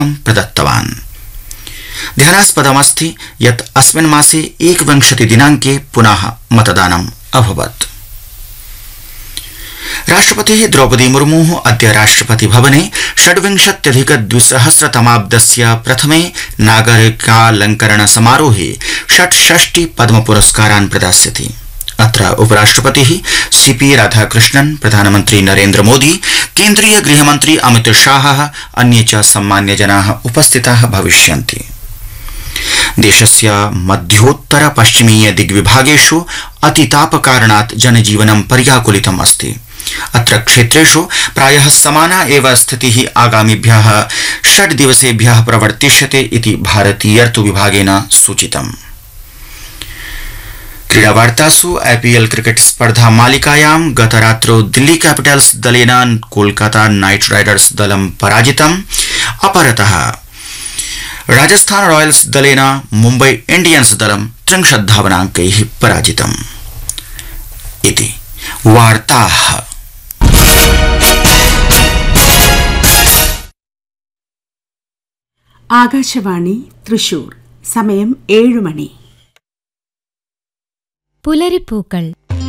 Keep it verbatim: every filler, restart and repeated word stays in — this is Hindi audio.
प्रदत्तवान्। ध्यानास्पदमस्ति यत् अस्मिन् मासे एकविंशति दिनाङ्के पुनः मतदानम् अभवत्। राष्ट्रपतिः द्रौपदी मुर्मुः अद्य राष्ट्रपति भवने षड्विंशत्यधिक द्विसहस्रतमाब्दस्य प्रथमे नागरिकालंकरण समारोहे षट्षष्टि पद्म पुरस्कारान् प्रदास्यति। अत्र उपराष्ट्रपतिः सीपी राधाकृष्णन्, प्रधानमन्त्री नरेन्द्र मोदी, केन्द्रीय गृहमन्त्री अमित शाहः, अन्ये च सम्मान्यजनाः उपस्थिताः भविष्यन्ति। देशस्य मध्योत्तर पश्चिमीय दिग्विभागेषु अतितापकारणात् जनजीवनं पर्याकुलितम् अस्ति। अत्र क्षेत्रेषु प्रायः समाना एव स्थितिः आगामिभ्यः षड् दिवसेभ्यः प्रवर्तिष्यते इति भारतीय ऋतु विभागेन सूचितम्। क्रीडावार्तासु आईपीएल क्रिकेट स्पर्धा मालिकायां गतरात्रौ दिल्ली कैपिटल्स दलेन कोलकाता नाइट राइडर्स दलं पराजितम्। अपरतः राजस्थान रॉयल्स दलेन मुम्बई इंडियंस दलं त्रिंशत् धावनाङ्कैः पराजितम्। इति वार्ताः। ആകാശവാണി തൃശൂർ. സമയം ഏഴ് മണി. പുലരിപ്പൂക്കൾ